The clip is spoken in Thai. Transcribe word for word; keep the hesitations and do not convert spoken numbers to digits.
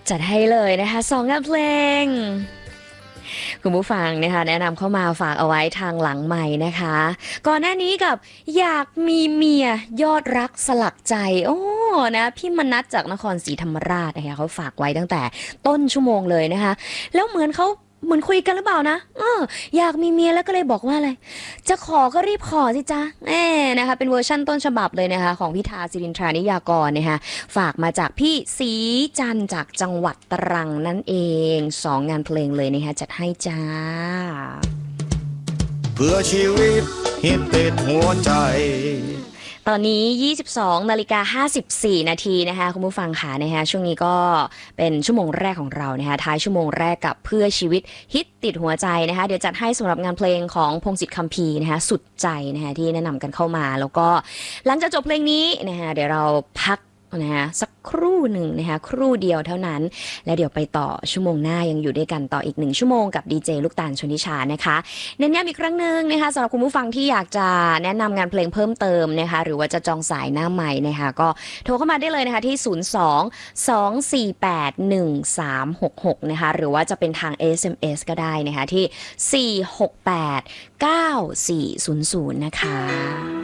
จัดให้เลยนะคะสองงานเพลงคุณผู้ฟังนะคะแนะนำเข้ามาฝากเอาไว้ทางหลังใหม่นะคะก่อนหน้านี้กับอยากมีเมียยอดรักสลักใจโอ้นะพี่มนัสจากนครศรีธรรมราชนะคะเขาฝากไว้ตั้งแต่ต้นชั่วโมงเลยนะคะแล้วเหมือนเขาเหมือนคุยกันหรือเปล่านะเอออยากมีเมียแล้วก็เลยบอกว่าอะไรจะขอก็รีบขอสิจ๊ะแน่นะคะเป็นเวอร์ชั่นต้นฉบับเลยนะคะของพิธาสิรินทรานิยากรนะคะฝากมาจากพี่ศรีจันทร์จากจังหวัดตรังนั่นเองสองงานเพลงเลยนะคะจัดให้จ้าเพื่อชีวิตฮิตติดหัวใจตอนนี้ยี่สิบสองนาฬิกาห้าสิบสี่นาทีนะคะคุณผู้ฟังค่ะนะคะช่วงนี้ก็เป็นชั่วโมงแรกของเรานะคะท้ายชั่วโมงแรกกับเพื่อชีวิตฮิตติดหัวใจนะคะเดี๋ยวจัดให้สำหรับงานเพลงของพงศิษฐ์คัมภีร์นะคะสุดใจนะคะที่แนะนำกันเข้ามาแล้วก็หลังจากจบเพลงนี้นะคะเดี๋ยวเราพักนะคะสักครู่หนึ่งนะคะครู่เดียวเท่านั้นแล้วเดี๋ยวไปต่อชั่วโมงหน้ายังอยู่ด้วยกันต่ออีกหนึ่งชั่วโมงกับดีเจลูกตาลชนิชานะคะเน้นย้ำอีกครั้งหนึ่งนะคะสำหรับคุณผู้ฟังที่อยากจะแนะนำงานเพลงเพิ่มเติมนะคะหรือว่าจะจองสายหน้าใหม่นะคะก็โทรเข้ามาได้เลยนะคะที่ศูนย์ สอง สอง สี่ แปด หนึ่ง สาม หก หกนะคะหรือว่าจะเป็นทาง เอส เอ็ม เอส ก็ได้นะคะที่สี่ หก แปด เก้า สี่ ศูนย์ ศูนย์นะคะ